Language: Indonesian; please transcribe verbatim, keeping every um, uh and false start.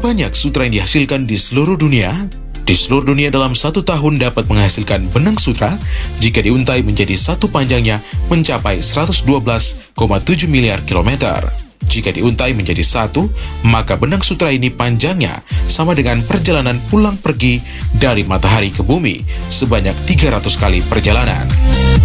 banyak sutra yang dihasilkan di seluruh dunia? Di seluruh dunia dalam satu tahun dapat menghasilkan benang sutra jika diuntai menjadi satu panjangnya mencapai seratus dua belas koma tujuh miliar kilometer. Jika diuntai menjadi satu, maka benang sutra ini panjangnya sama dengan perjalanan pulang pergi dari matahari ke bumi sebanyak tiga ratus kali perjalanan.